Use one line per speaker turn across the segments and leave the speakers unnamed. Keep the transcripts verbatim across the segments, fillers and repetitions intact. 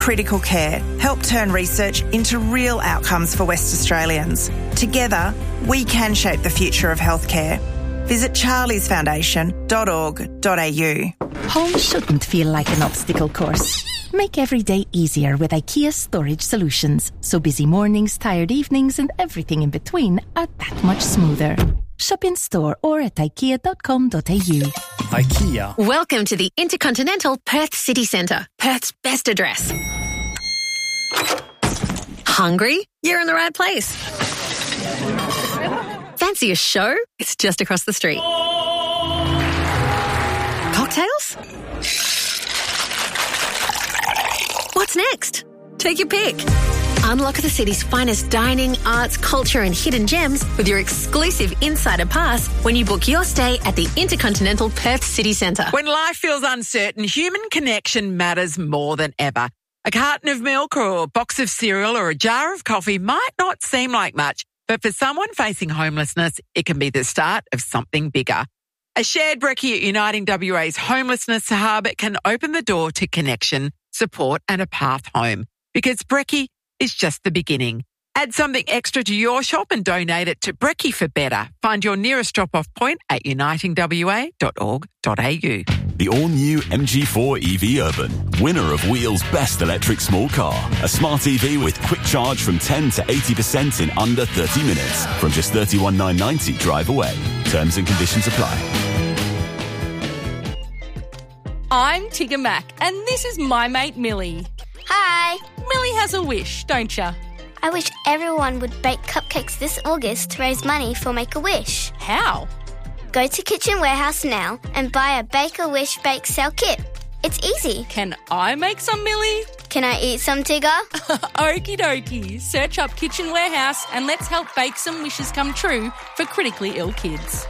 Critical Care help turn research into real outcomes for West Australians. Together, we can shape the future of healthcare. Visit charlies foundation dot org dot a u.
Home shouldn't feel like an obstacle course. Make every day easier with IKEA Storage Solutions, so busy mornings, tired evenings and everything in between are that much smoother. Shop in store or at ikea dot com dot a u.
IKEA.
Welcome to the Intercontinental Perth City Centre, Perth's best address. Hungry? You're in the right place. Fancy a show? It's just across the street. Cocktails? What's next? Take your pick. Unlock the city's finest dining, arts, culture and hidden gems with your exclusive Insider Pass when you book your stay at the Intercontinental Perth City Centre.
When life feels uncertain, human connection matters more than ever. A carton of milk or a box of cereal or a jar of coffee might not seem like much, but for someone facing homelessness, it can be the start of something bigger. A shared brekkie at Uniting W A's Homelessness Hub can open the door to connection, support and a path home. Because brekkie is just the beginning. Add something extra to your shop and donate it to Brekkie for Better. Find your nearest drop-off point at uniting w a dot org dot a u.
The all-new M G four E V Urban, winner of Wheel's Best Electric Small Car. A smart E V with quick charge from ten to eighty percent in under thirty minutes. From just thirty-one thousand nine hundred ninety drive away. Terms and conditions apply.
I'm Tigger Mac, and this is my mate Millie.
Hi.
Millie has a wish, don't ya?
I wish everyone would bake cupcakes this August to raise money for Make-A-Wish.
How?
Go to Kitchen Warehouse now and buy a Bake-A-Wish bake sale kit. It's easy.
Can I make some, Millie?
Can I eat some, Tigger?
Okie dokie. Search up Kitchen Warehouse and let's help bake some wishes come true for critically ill kids.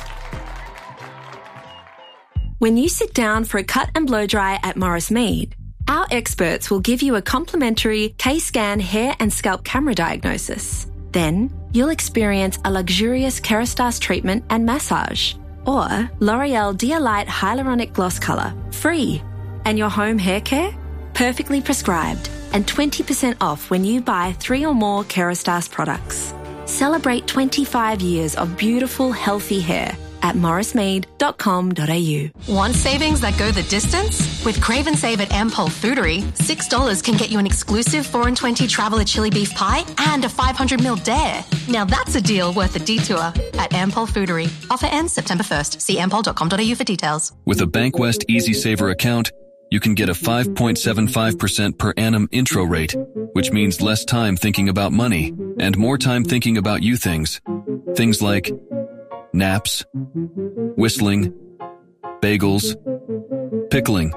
When you sit down for a cut and blow dry at Morris Mead, our experts will give you a complimentary K-Scan hair and scalp camera diagnosis. Then, you'll experience a luxurious Kerastase treatment and massage, or L'Oreal Dia-Light Hyaluronic Gloss Colour, free. And your home hair care? Perfectly prescribed and twenty percent off when you buy three or more Kerastase products. Celebrate twenty-five years of beautiful, healthy hair at morris mead dot com dot a u.
Want savings that go the distance? With Crave and Save at Ampol Foodery, six dollars can get you an exclusive four and twenty Traveller chili beef pie and a five hundred milliliter dare. Now that's a deal worth a detour at Ampol Foodery. Offer ends September first. See ampol dot com dot a u for details.
With a Bankwest Easy Saver account, you can get a five point seven five percent per annum intro rate, which means less time thinking about money and more time thinking about you things. Things like naps, whistling, bagels, pickling,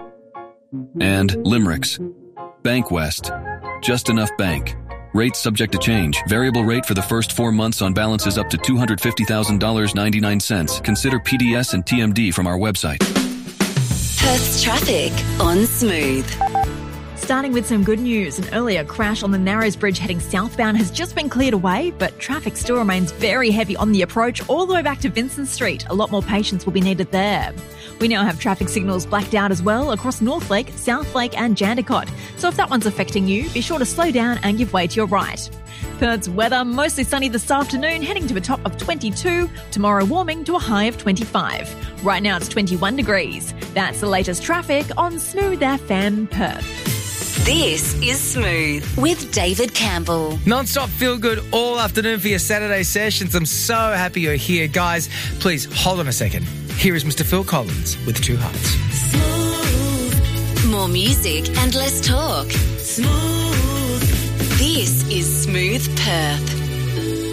and limericks. Bankwest. Just enough bank. Rates subject to change. Variable rate for the first four months on balances up to two hundred fifty thousand dollars and ninety-nine cents. Consider P D S and T M D from our website.
Perth's traffic on Smooth.
Starting with some good news, an earlier crash on the Narrows Bridge heading southbound has just been cleared away, but traffic still remains very heavy on the approach all the way back to Vincent Street. A lot more patience will be needed there. We now have traffic signals blacked out as well across Northlake, Southlake and Jandakot. So if that one's affecting you, be sure to slow down and give way to your right. Perth's weather, mostly sunny this afternoon, heading to a top of twenty-two. Tomorrow warming to a high of twenty-five. Right now it's twenty-one degrees. That's the latest traffic on Smooth F M Perth.
This is Smooth with David Campbell.
Non-stop feel good all afternoon for your Saturday sessions. I'm so happy you're here. Guys, please hold on a second. Here is Mister Phil Collins with Two Hearts.
Smooth. More music and less talk. Smooth. This is Smooth Perth.